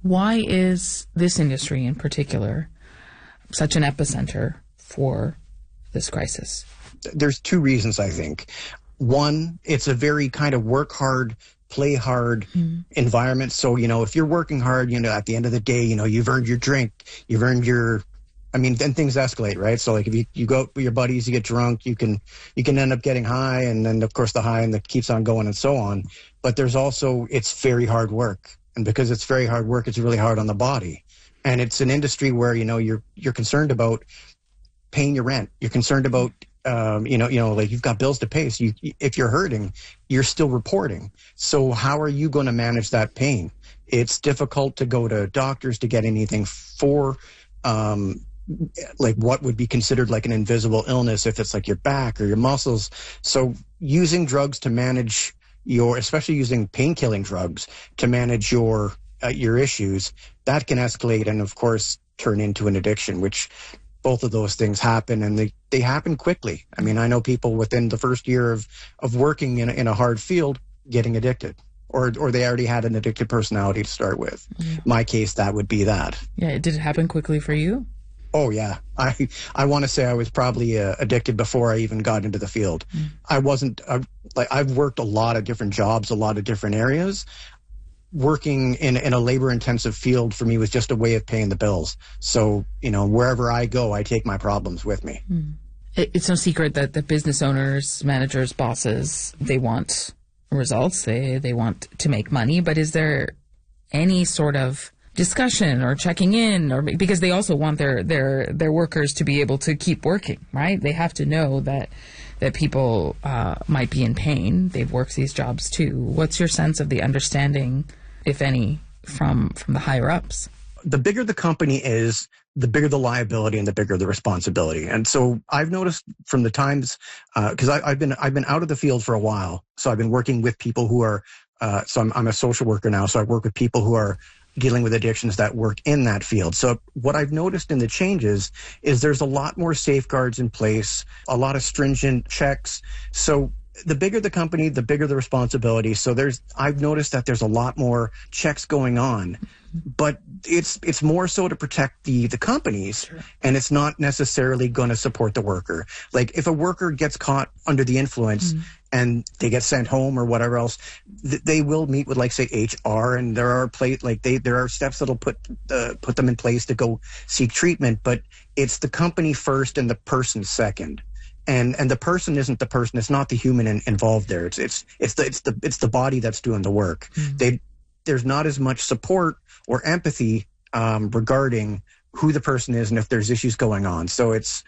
Why is this industry in particular such an epicenter for this crisis? There's two reasons, I think. One, it's a very kind of work hard, play hard environment. So, if you're working hard, at the end of the day, you've earned your drink, you've earned your, then things escalate, right? So like if you go out with your buddies, you get drunk, you can end up getting high, and then of course the high and that keeps on going and so on. But there's also, it's very hard work. And because it's very hard work, it's really hard on the body. And it's an industry where, you're concerned about paying your rent. You're concerned about, like you've got bills to pay. So if you're hurting, you're still reporting. So how are you going to manage that pain? It's difficult to go to doctors to get anything for, like what would be considered like an invisible illness if it's like your back or your muscles. So using drugs to manage especially using pain-killing drugs to manage your issues, that can escalate and of course turn into an addiction, which both of those things happen, and they happen quickly. I know people within the first year of working in a hard field getting addicted, or they already had an addicted personality to start with. My case, that would be that. Yeah, did it happen quickly for you? Oh, yeah. I want to say I was probably addicted before I even got into the field. I wasn't, I've worked a lot of different jobs, a lot of different areas. Working in a labor-intensive field for me was just a way of paying the bills. So, wherever I go, I take my problems with me. It's no secret that the business owners, managers, bosses, they want results. They want to make money. But is there any sort of discussion or checking in, or because they also want their workers to be able to keep working, right? They have to know that people might be in pain. They've worked these jobs too. What's your sense of the understanding, if any, from the higher ups? The bigger the company is, the bigger the liability and the bigger the responsibility. And so I've noticed from the times, because I've been out of the field for a while, so I've been working with people who are, so I'm a social worker now, so I work with people who are dealing with addictions that work in that field. So what I've noticed in the changes is there's a lot more safeguards in place, a lot of stringent checks. So the bigger the company, the bigger the responsibility. So I've noticed that there's a lot more checks going on, but it's more so to protect the companies, sure. And it's not necessarily going to support the worker. Like if a worker gets caught under the influence and they get sent home or whatever else, they will meet with, like, say, HR, and there are there are steps that'll put them in place to go seek treatment. But it's the company first and the person second. And the person isn't the person. It's not the human involved there. It's the body that's doing the work. There's not as much support or empathy regarding who the person is and if there's issues going on. So it's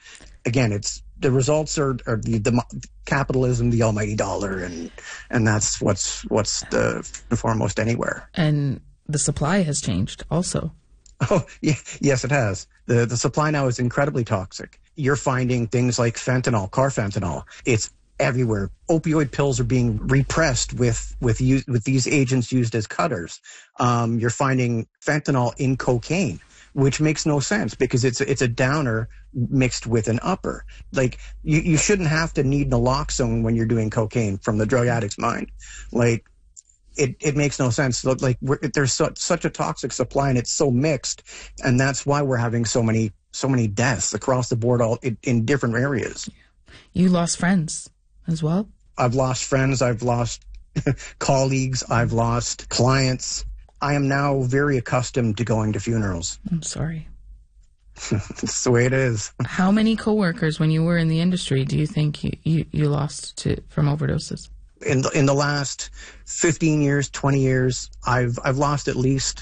the results are the capitalism, the almighty dollar, and that's what's the foremost anywhere. And the supply has changed also. Oh, yeah, yes, it has. The supply now is incredibly toxic. You're finding things like fentanyl, carfentanil. It's everywhere. Opioid pills are being repressed with these agents used as cutters. You're finding fentanyl in cocaine, which makes no sense because it's a downer mixed with an upper. Like you shouldn't have to need naloxone when you're doing cocaine from the drug addict's mind. Like it makes no sense. Like there's such a toxic supply and it's so mixed, and that's why we're having so many deaths across the board, all in different areas. You lost friends as well? I've lost friends. I've lost colleagues. I've lost clients. I am now very accustomed to going to funerals. I'm sorry. It's the way it is. How many coworkers, when you were in the industry, do you think you lost from overdoses? In the last 15 years, 20 years, I've lost at least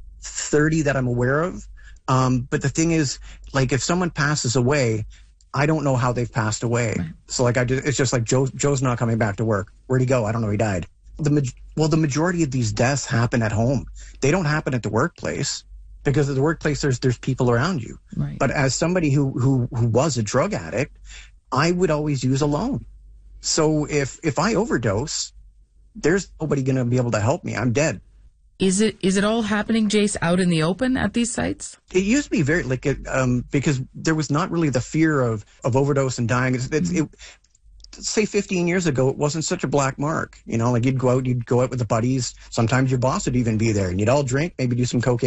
30 that I'm aware of. But the thing is, like, if someone passes away, I don't know how they've passed away. Right. So like it's just like Joe's not coming back to work. Where'd he go? I don't know. He died. The majority of these deaths happen at home. They don't happen at the workplace because at the workplace there's people around you. Right. But as somebody who was a drug addict, I would always use alone. So if I overdose, there's nobody going to be able to help me. I'm dead. Is it all happening, Jace, out in the open at these sites? It used to be very because there was not really the fear of overdose and dying. Say 15 years ago, it wasn't such a black mark. Like you'd go out with the buddies. Sometimes your boss would even be there, and you'd all drink, maybe do some cocaine.